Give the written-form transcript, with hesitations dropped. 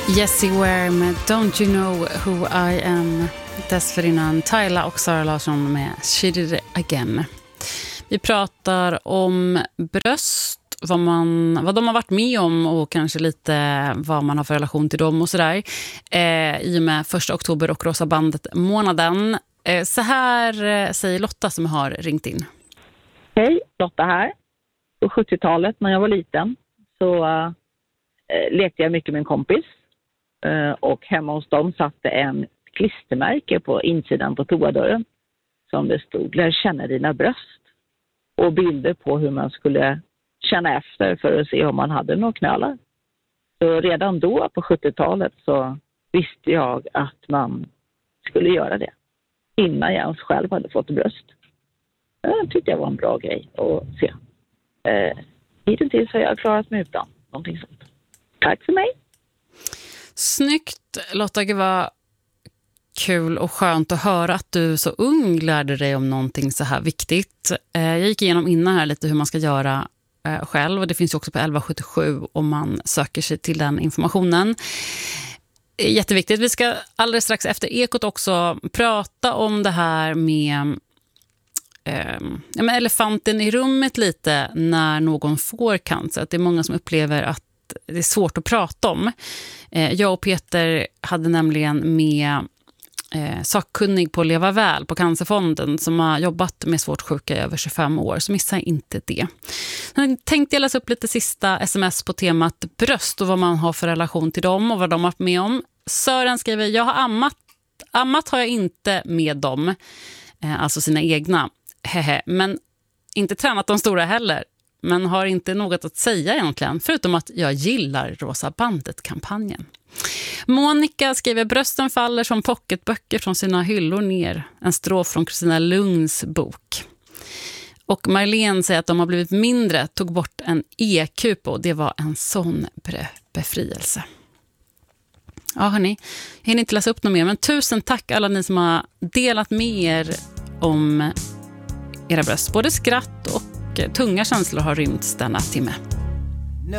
Jessie Ware med Don't You Know Who I Am. Dessförinnan Tyla och Sara Larsson med She Did It Again. Vi pratar om bröst, vad de har varit med om och kanske lite vad man har för relation till dem och sådär. I och med 1 oktober och Rosa bandet-månaden. Så här säger Lotta som har ringt in. Hej, Lotta här. På 70-talet när jag var liten så lekte jag mycket med en kompis. Och hemma hos dem satte en klistermärke på insidan på toadörren som det stod "Lär känna dina bröst" och bilder på hur man skulle känna efter för att se om man hade några knölar. Så redan då på 70-talet så visste jag att man skulle göra det innan jag ens själv hade fått bröst. Det tyckte jag var en bra grej att se. Hittills har jag klarat mig utan någonting sånt. Tack för mig. Snyggt, Lotta. Det var kul och skönt att höra att du så ung lärde dig om någonting så här viktigt. Jag gick igenom innan här lite hur man ska göra själv, och det finns ju också på 1177 om man söker sig till den informationen. Jätteviktigt. Vi ska alldeles strax efter Ekot också prata om det här med elefanten i rummet lite när någon får cancer. Att det är många som upplever att det är svårt att prata om. Jag och Peter hade nämligen med sakkunnig på Leva Väl på Cancerfonden som har jobbat med svårt sjuka i över 25 år, så missa inte det. Jag tänkte läsa upp lite sista sms på temat bröst och vad man har för relation till dem och vad de har varit med om. Sören skriver: jag har ammat har jag inte med dem, alltså sina egna, men inte tränat de stora heller. Men har inte något att säga egentligen, förutom att jag gillar Rosa bandet-kampanjen. Monica skriver: brösten faller som pocketböcker från sina hyllor ner. En strof från Kristina Lugns bok. Och Marlene säger att de har blivit mindre, tog bort en EQ på. Det var en sån befrielse. Ja hörni, jag hinner inte läsa upp något mer, men tusen tack alla ni som har delat med er om era bröst. Både skratt och tunga känslor har rymts denna timme.